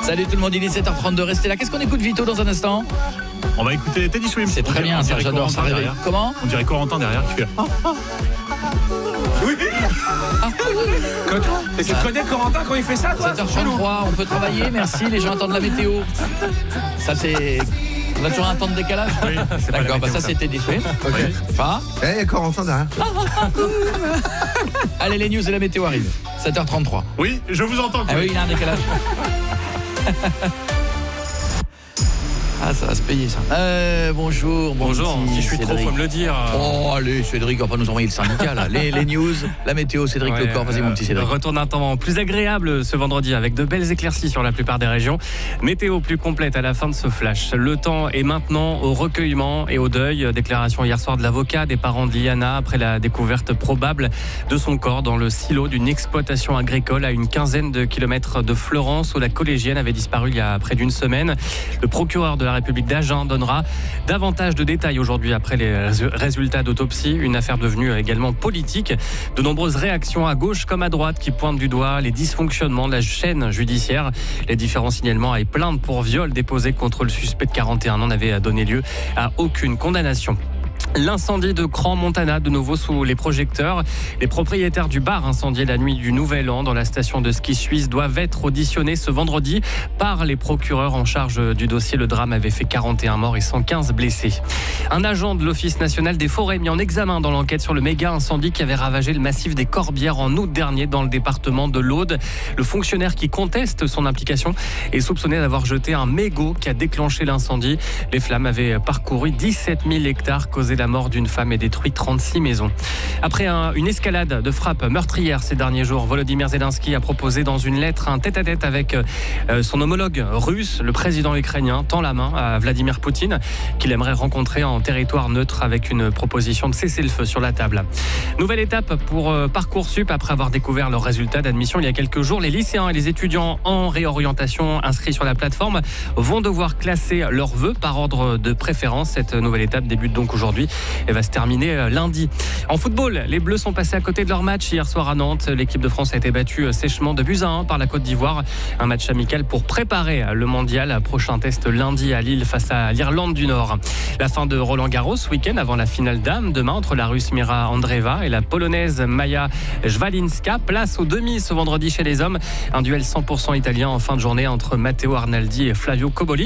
Salut tout le monde, il est 7h32, restez là. Qu'est-ce qu'on écoute Vito dans un instant? On va écouter Teddy Swims. C'est très bien, ça, j'adore, ça réveille. Comment? On dirait Corentin derrière qui fait... Oui. Et tu connais Corentin quand il fait ça, toi? 7h33, on peut travailler, merci, les gens attendent la météo. Ça c'est... On a toujours un temps de décalage? Oui, d'accord, bah ça c'était des souhaits. Ok. Enfin. Eh, Corentin derrière. Allez, les news et la météo arrivent. 7h33. Oui, je vous entends. Ah oui, il y a un décalage. Ah, ça va se payer ça. Bonjour. Bonjour, si je suis trop, faut me le dire. Oh, allez, Cédric, on va pas nous envoyer le syndicat là. Les news, la météo, Cédric Lecor, vas-y mon petit Cédric. Retour d'un temps plus agréable ce vendredi avec de belles éclaircies sur la plupart des régions. Météo plus complète à la fin de ce flash. Le temps est maintenant au recueillement et au deuil. Déclaration hier soir de l'avocat des parents de Liana après la découverte probable de son corps dans le silo d'une exploitation agricole à une quinzaine de kilomètres de Fleurance où la collégienne avait disparu il y a près d'une semaine. Le procureur de la République d'Agen donnera davantage de détails aujourd'hui après les résultats d'autopsie, une affaire devenue également politique. De nombreuses réactions à gauche comme à droite qui pointent du doigt les dysfonctionnements de la chaîne judiciaire. Les différents signalements et plaintes pour viol déposées contre le suspect de 41 ans n'avaient donné lieu à aucune condamnation. L'incendie de Crans-Montana, de nouveau sous les projecteurs. Les propriétaires du bar incendié la nuit du Nouvel An dans la station de ski suisse doivent être auditionnés ce vendredi par les procureurs en charge du dossier. Le drame avait fait 41 morts et 115 blessés. Un agent de l'Office national des forêts mis en examen dans l'enquête sur le méga incendie qui avait ravagé le massif des Corbières en août dernier dans le département de l'Aude. Le fonctionnaire qui conteste son implication est soupçonné d'avoir jeté un mégot qui a déclenché l'incendie. Les flammes avaient parcouru 17 000 hectares, causé la mort d'une femme et détruit 36 maisons. Après une escalade de frappes meurtrières ces derniers jours, Volodymyr Zelensky a proposé dans une lettre un tête-à-tête avec son homologue russe. Le président ukrainien tend la main à Vladimir Poutine qu'il aimerait rencontrer en territoire neutre avec une proposition de cessez-le-feu sur la table. Nouvelle étape pour Parcoursup après avoir découvert leurs résultats d'admission il y a quelques jours. Les lycéens et les étudiants en réorientation inscrits sur la plateforme vont devoir classer leurs vœux par ordre de préférence. Cette nouvelle étape débute donc aujourd'hui et va se terminer lundi. En football, les Bleus sont passés à côté de leur match hier soir à Nantes. L'équipe de France a été battue sèchement de 2-1 par la Côte d'Ivoire. Un match amical pour préparer le mondial. Prochain test lundi à Lille face à l'Irlande du Nord. La fin de Roland-Garros ce week-end avant la finale dames demain entre la Russe Mira Andreeva et la Polonaise Maja Jwalinska. Place au demi ce vendredi chez les hommes. Un duel 100% italien en fin de journée entre Matteo Arnaldi et Flavio Cobolli.